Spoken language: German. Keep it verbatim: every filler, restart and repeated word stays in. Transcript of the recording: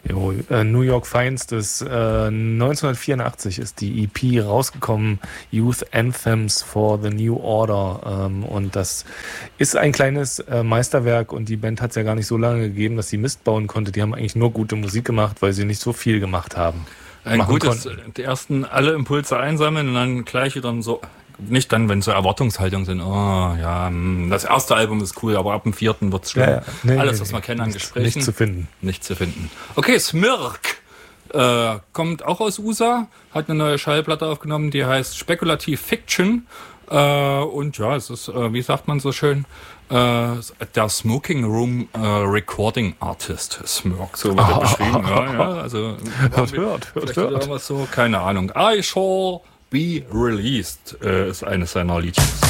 Jo, äh, New York Finest äh, neunzehnhundertvierundachtzig ist die E P rausgekommen, Youth Anthems for the New Order. Ähm, und das ist ein kleines äh, Meisterwerk und die Band hat es ja gar nicht so lange gegeben, dass sie Mist bauen konnte. Die haben eigentlich nur gute Musik gemacht, weil sie nicht so viel gemacht haben. Ein gutes, konnten. Die ersten alle Impulse einsammeln und dann gleich wieder so, nicht dann, wenn so Erwartungshaltungen sind, oh ja, das erste Album ist cool, aber ab dem vierten wird's schlimm. Ja, ja. Nee, Alles, nee, was wir nee. kennen an Gesprächen. Nicht zu finden. Nicht zu finden. Okay, Smirk äh, kommt auch aus U S A, hat eine neue Schallplatte aufgenommen, die heißt Speculative Fiction. Äh, und ja, es ist, äh, wie sagt man so schön, äh, der Smoking Room äh, Recording Artist Smirk, so wird er beschrieben. Ja, ja, also hört, hört, hört, hört. So, keine Ahnung. I Shall Be Released äh, ist eines seiner Liedchen.